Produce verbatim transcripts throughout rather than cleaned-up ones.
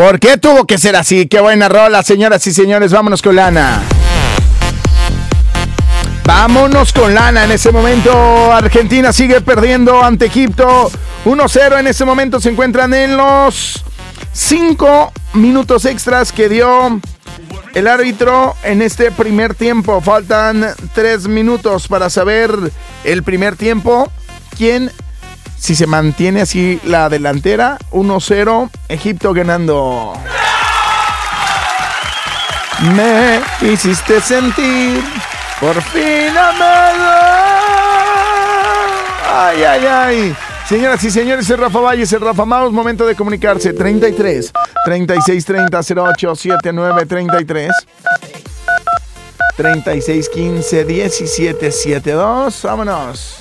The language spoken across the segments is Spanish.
¿Por qué tuvo que ser así? Qué buena rola, señoras y señores. Vámonos con Lana. Vámonos con Lana. En ese momento Argentina sigue perdiendo ante Egipto. uno cero. En ese momento se encuentran en los cinco minutos extras que dio el árbitro en este primer tiempo. Faltan tres minutos para saber el primer tiempo. ¿Quién? Si se mantiene así la delantera, uno cero, Egipto ganando. Me hiciste sentir, por fin amado. Ay, ay, ay. Señoras y señores, es Rafa Valles, el Rafa Maus. Momento de comunicarse. treinta y tres, treinta y seis, treinta, cero ocho, setenta y nueve, treinta y tres, treinta y seis, quince, diecisiete, setenta y dos. Vámonos.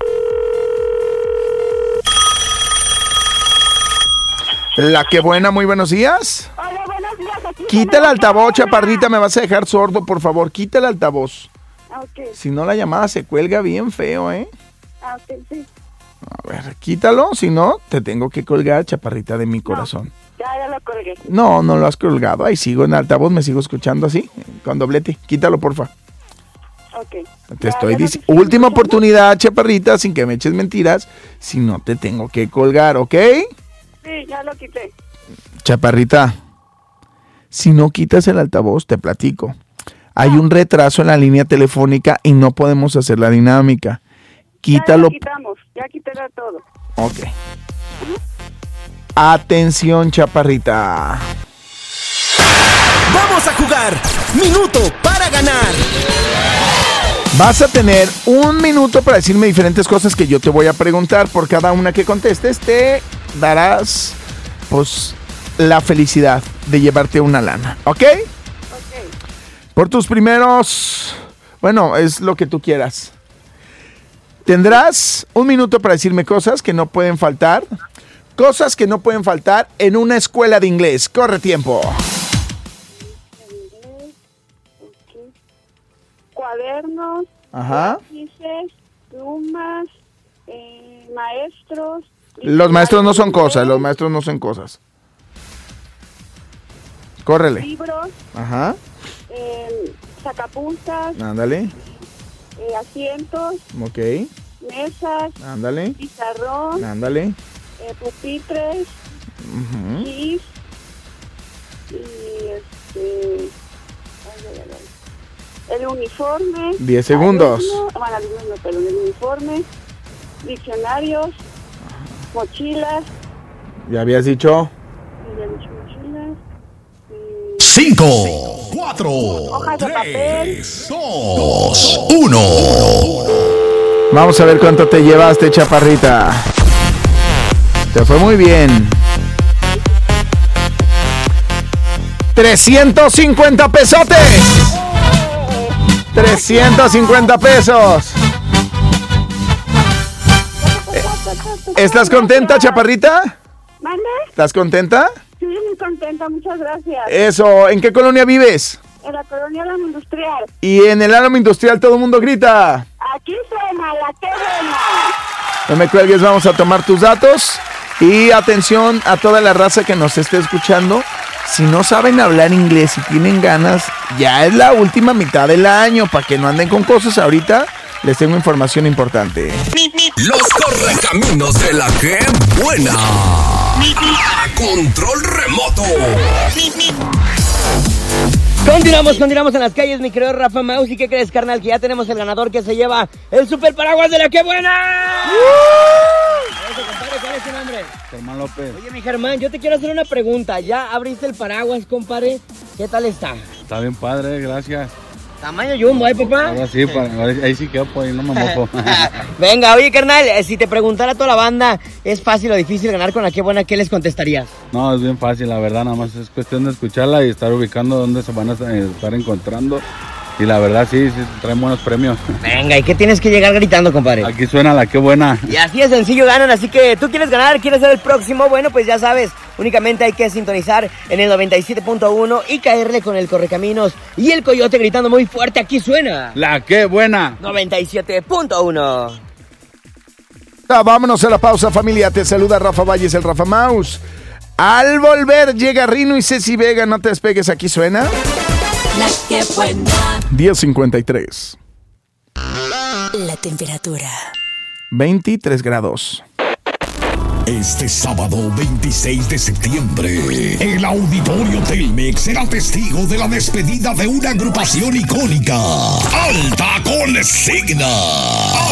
La que buena, muy buenos días. Hola, buenos días. Aquí Quita el altavoz, chaparrita, me vas a dejar sordo, por favor. Quita el altavoz. Ok. Si no, la llamada se cuelga bien feo, ¿eh? Ah, ok, sí. A ver, quítalo, si no, te tengo que colgar, chaparrita de mi corazón. Ya, ya lo colgué. No, no lo has colgado. Ahí sigo en altavoz, me sigo escuchando así, con doblete. Quítalo, porfa. Ok. Te Ya, estoy ya lo diciendo. estoy Última escuchando. oportunidad, chaparrita, sin que me eches mentiras. Si no, te tengo que colgar, ¿ok? Sí, ya lo quité. Chaparrita, si no quitas el altavoz, te platico. Hay un retraso en la línea telefónica y no podemos hacer la dinámica. Quítalo. Ya lo quitamos. Ya quité de todo. Ok. Atención, chaparrita. Vamos a jugar. Minuto para ganar. Vas a tener un minuto para decirme diferentes cosas que yo te voy a preguntar. Por cada una que contestes, te darás, pues, la felicidad de llevarte una lana. ¿Ok? Ok. Por tus primeros... Bueno, es lo que tú quieras. Tendrás un minuto para decirme cosas que no pueden faltar. Cosas que no pueden faltar en una escuela de inglés. Corre tiempo. Inglés. Ok. Cuadernos. Ajá. Lápices. Plumas. Eh, maestros. Los maestros no son cosas, los maestros no son cosas. Córrele. Libros. Ajá. Eh, sacapuntas. Ándale. Eh, asientos. Ok. Mesas. Ándale. Pizarrón. Ándale. Eh, pupitres. Ujú. Gis. Y este. ay, ay, ay, ay. El uniforme. Diez segundos. Alumno, bueno, alumno no, pero el uniforme. Diccionarios. Mochilas. Ya habías dicho. Ya he dicho mochilas. y Cinco, cuatro, Hojas de papel. tres, dos, uno. Vamos a ver cuánto te llevaste, chaparrita. Te fue muy bien. trescientos cincuenta pesotes. trescientos cincuenta pesos. ¿Estás contenta, chaparrita? ¿Mande? ¿Estás contenta? Sí, muy contenta, muchas gracias. Eso, ¿en qué colonia vives? En la colonia Álamo Industrial. Y en el Álamo Industrial todo el mundo grita. Aquí suena la que buena. No me cuelgues, vamos a tomar tus datos. Y atención a toda la raza que nos esté escuchando. Si no saben hablar inglés y tienen ganas, ya es la última mitad del año. Para que no anden con cosas ahorita, les tengo información importante. Los correcaminos de la que buena. A control remoto. Continuamos, continuamos en las calles, mi querido Rafa Maus. ¿Y qué crees, carnal? Que ya tenemos el ganador que se lleva el super paraguas de la que buena. Eso, compadre, ¿cuál es tu nombre? Germán López. Oye, mi Germán, yo te quiero hacer una pregunta. ¿Ya abriste el paraguas, compadre? ¿Qué tal está? Está bien padre, gracias. Tamaño jumbo, ¿eh, papá? Ahora sí, para, ahí sí quedó, pues, no me mojo. Venga, oye, carnal, eh, si te preguntara a toda la banda, ¿es fácil o difícil ganar con la que buena? ¿Qué les contestarías? No, es bien fácil, la verdad, nada más es cuestión de escucharla y estar ubicando dónde se van a eh, estar encontrando. Y la verdad, sí, sí, traen buenos premios. Venga, ¿y qué tienes que llegar gritando, compadre? Aquí suena la que buena. Y así de sencillo ganan, así que tú quieres ganar, quieres ser el próximo, bueno, pues ya sabes, únicamente hay que sintonizar en el noventa y siete punto uno y caerle con el Correcaminos y el Coyote gritando muy fuerte, aquí suena. La que buena. noventa y siete punto uno. Ah, vámonos a la pausa, familia. Te saluda Rafa Valles, el Rafa Maus. Al volver llega Rino y Ceci Vega. No te despegues, aquí suena La que buena. diez cincuenta y tres. La temperatura. veintitrés grados. Este sábado veintiséis de septiembre, el Auditorio Telmex será testigo de la despedida de una agrupación icónica. Alta Consigna.